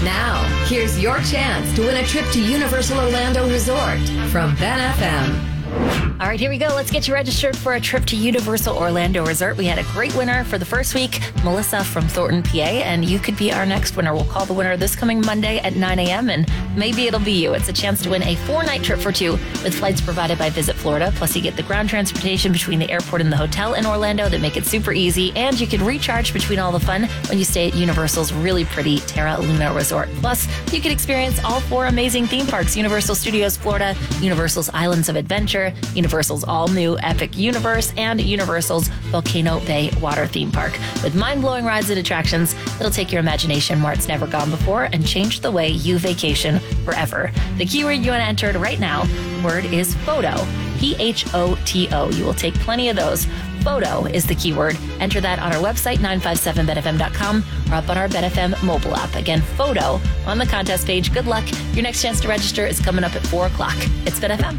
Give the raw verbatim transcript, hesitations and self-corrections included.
Now, here's your chance to win a trip to Universal Orlando Resort from Ben F M. All right, here we go. Let's get you registered for a trip to Universal Orlando Resort. We had a great winner for the first week, Melissa from Thornton, P A, and you could be our next winner. We'll call the winner this coming Monday at nine a.m., and maybe it'll be you. It's a chance to win a four-night trip for two with flights provided by Visit Florida. Plus, you get the ground transportation between the airport and the hotel in Orlando that make it super easy, and you can recharge between all the fun when you stay at Universal's really pretty Terra Luna Resort. Plus, you can experience all four amazing theme parks: Universal Studios Florida, Universal's Islands of Adventure, Universal's all-new Epic Universe, and Universal's Volcano Bay Water Theme Park. With mind-blowing rides and attractions that'll take your imagination where it's never gone before and change the way you vacation forever. The keyword you want to enter right now, the word is photo. P H O T O. You will take plenty of those. Photo is the keyword. Enter that on our website, nine five seven ben f m dot com, or up on our Ben F M mobile app. Again, photo on the contest page. Good luck. Your next chance to register is coming up at four o'clock. It's Ben F M.